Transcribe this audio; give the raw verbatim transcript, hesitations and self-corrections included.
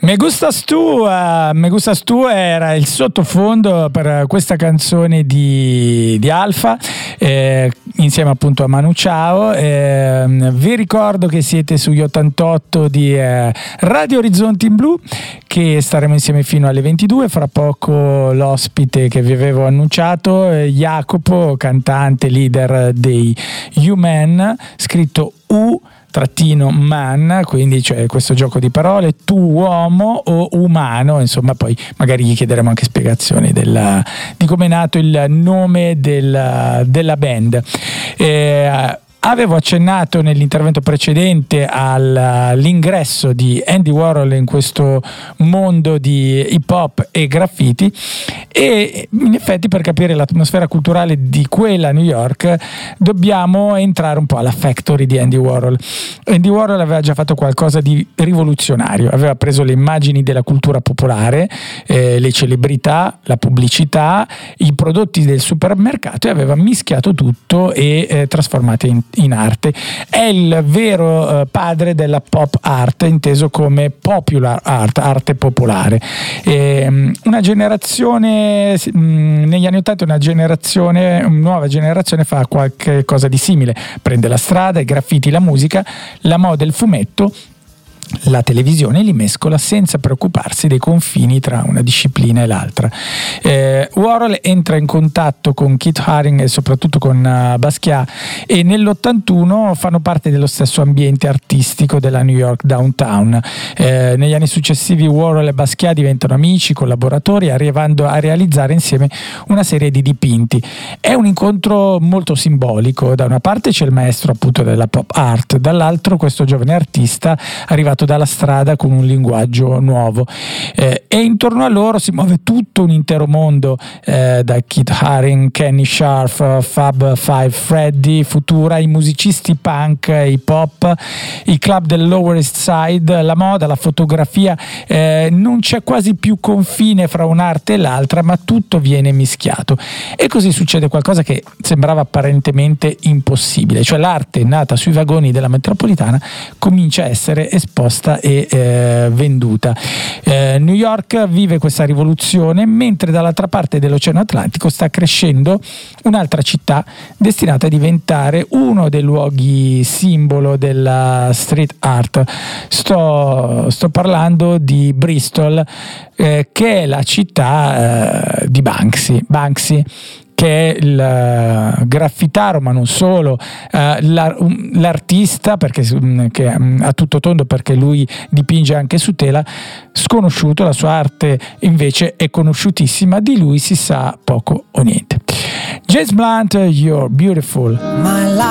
Me gustas tu, uh, Me gustas tu era il sottofondo per questa canzone di, di Alpha, eh, insieme appunto a Manu Chao. Eh, vi ricordo che siete sugli ottantotto di eh, Radio Orizzonti in Blu, che staremo insieme fino alle ventidue. Fra poco l'ospite che vi avevo annunciato, eh, Jacopo, cantante leader dei U-Man, scritto U trattino man, quindi cioè questo gioco di parole, tu uomo o umano, insomma poi magari gli chiederemo anche spiegazioni della, di come è nato il nome della, della band. Eh, Avevo accennato nell'intervento precedente all'ingresso di Andy Warhol in questo mondo di hip hop e graffiti, e in effetti per capire l'atmosfera culturale di quella New York dobbiamo entrare un po' alla factory di Andy Warhol. Andy Warhol aveva già fatto qualcosa di rivoluzionario, aveva preso le immagini della cultura popolare, eh, le celebrità, la pubblicità, i prodotti del supermercato, e aveva mischiato tutto e eh, trasformato in in arte. È il vero eh, padre della pop art, inteso come popular art, arte popolare. E, una generazione mh, negli anni ottanta una generazione, una nuova generazione fa qualche cosa di simile, prende la strada, i graffiti, la musica, la moda, il fumetto, la televisione, li mescola senza preoccuparsi dei confini tra una disciplina e l'altra. Eh, Warhol entra in contatto con Keith Haring e soprattutto con uh, Basquiat, e nell'ottantuno fanno parte dello stesso ambiente artistico della New York downtown. Eh, negli anni successivi Warhol e Basquiat diventano amici, collaboratori, arrivando a realizzare insieme una serie di dipinti. È un incontro molto simbolico. Da una parte c'è il maestro appunto della pop art, dall'altro questo giovane artista arrivato dalla strada con un linguaggio nuovo, eh, e intorno a loro si muove tutto un intero mondo, eh, da Keith Haring, Kenny Scharf, Fab Five Freddy, Futura, i musicisti punk, hip hop, i club del Lower East Side, la moda, la fotografia. Eh, non c'è quasi più confine fra un'arte e l'altra, ma tutto viene mischiato, e così succede qualcosa che sembrava apparentemente impossibile, cioè l'arte nata sui vagoni della metropolitana comincia a essere esposta e eh, venduta. Eh, New York vive questa rivoluzione, mentre dall'altra parte dell'Oceano Atlantico sta crescendo un'altra città destinata a diventare uno dei luoghi simbolo della street art. Sto, sto parlando di Bristol, eh, che è la città eh, di Banksy. Banksy che è il uh, graffitaro, ma non solo, uh, l'ar- l'artista, perché um, che, um, a tutto tondo, perché lui dipinge anche su tela, sconosciuto. La sua arte invece è conosciutissima, di lui si sa poco o niente. James Blunt, You're Beautiful.